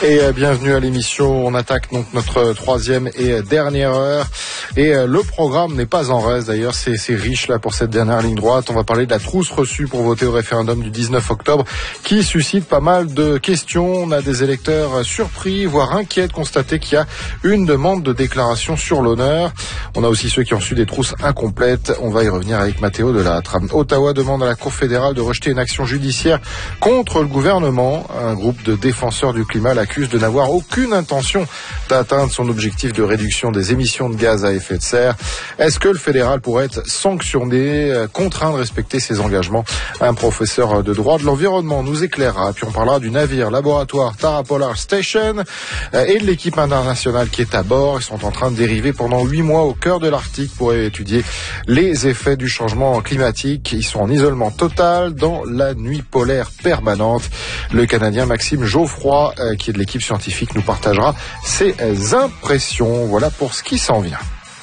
Et bienvenue à l'émission. On attaque donc notre troisième et dernière heure. Et le programme n'est pas en reste. D'ailleurs, c'est riche là pour cette dernière ligne droite. On va parler de la trousse reçue pour voter au référendum du 19 octobre qui suscite pas mal de questions. On a des électeurs surpris, voire inquiets de constater qu'il y a une demande de déclaration sur l'honneur. On a aussi ceux qui ont reçu des trousses incomplètes. On va y revenir avec Mathéo Delattre. Ottawa demande à la Cour fédérale de rejeter une action judiciaire contre le gouvernement. Un groupe de défenseurs du climat l'accuse de n'avoir aucune intention d'atteindre son objectif de réduction des émissions de gaz à effet de serre. Est-ce que le fédéral pourrait être sanctionné, contraint de respecter ses engagements? Un professeur de droit de l'environnement nous éclairera. Puis on parlera du navire laboratoire Tara Polar Station et de l'équipe internationale qui est à bord. Ils sont en train de dériver pendant 8 mois au cœur de l'Arctique pour étudier les effets du changement climatique. Ils sont en isolement total dans la nuit polaire permanente. Le Canadien Maxime Geoffroy, qui est de l'équipe scientifique, nous partagera ses impressions. Voilà pour ce qui s'en vient.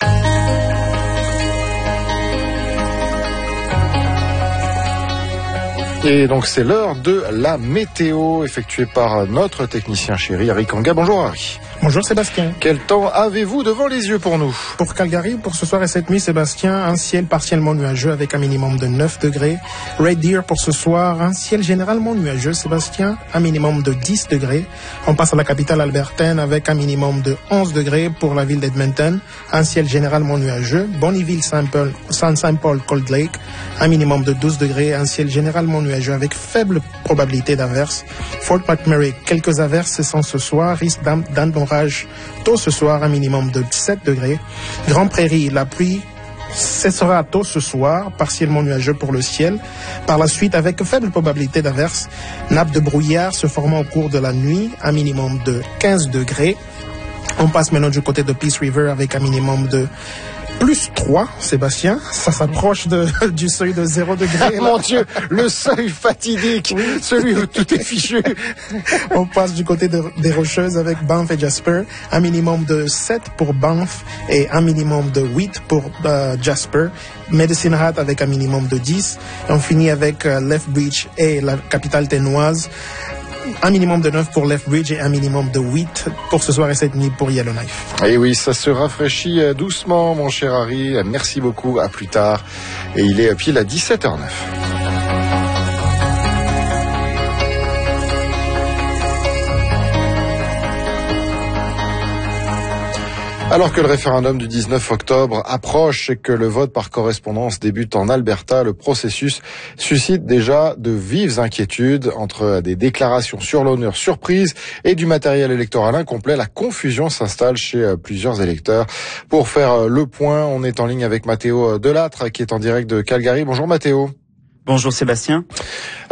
Et donc c'est l'heure de la météo effectuée par notre technicien chéri Harry Kanga. Bonjour Harry. Bonjour Sébastien. Quel temps avez-vous devant les yeux pour nous? Pour Calgary, pour ce soir et cette nuit, Sébastien, un ciel partiellement nuageux avec un minimum de 9 degrés. Red Deer pour ce soir, un ciel généralement nuageux, Sébastien, un minimum de 10 degrés. On passe à la capitale albertaine avec un minimum de 11 degrés pour la ville d'Edmonton, un ciel généralement nuageux. Bonnyville, Saint Paul, Cold Lake, un minimum de 12 degrés, un ciel généralement nuageux avec faible probabilité d'averses. Fort McMurray, quelques averses sans ce soir, risque d'un orage tôt ce soir, un minimum de 7 degrés. Grand Prairie, la pluie cessera tôt ce soir, partiellement nuageux pour le ciel. Par la suite, avec faible probabilité d'averses, nappe de brouillard se formant au cours de la nuit, un minimum de 15 degrés. On passe maintenant du côté de Peace River avec un minimum de plus 3, Sébastien. Ça s'approche du seuil de 0 degré. Mon Dieu, le seuil fatidique, oui. Celui où tout est fichu. On passe du côté des Rocheuses avec Banff et Jasper. Un minimum de 7 pour Banff et un minimum de 8 pour Jasper. Medicine Hat avec un minimum de 10. Et on finit avec Lethbridge et la capitale ténoise. Un minimum de 9 pour Lethbridge et un minimum de 8 pour ce soir et cette nuit pour Yellowknife. Et oui, ça se rafraîchit doucement, mon cher Harry. Merci beaucoup, à plus tard. Et il est pile à 17h09. Alors que le référendum du 19 octobre approche et que le vote par correspondance débute en Alberta, le processus suscite déjà de vives inquiétudes entre des déclarations sur l'honneur surprise et du matériel électoral incomplet. La confusion s'installe chez plusieurs électeurs. Pour faire le point, on est en ligne avec Mathéo Delattre qui est en direct de Calgary. Bonjour Mathéo. Bonjour Sébastien.